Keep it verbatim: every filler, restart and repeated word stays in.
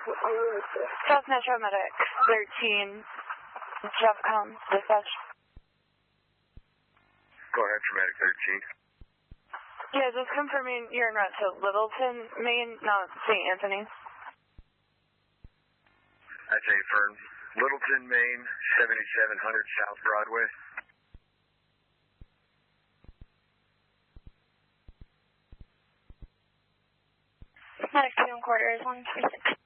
South Metro Medic thirteen, Jeffcom, dispatch. Go ahead for Medic thirteen. Yeah, just confirming you're en route to Littleton, Maine, not Saint Anthony. That's a firm. Littleton, Maine, seventy-seven hundred South Broadway. Medic two and quarters, one twenty-six.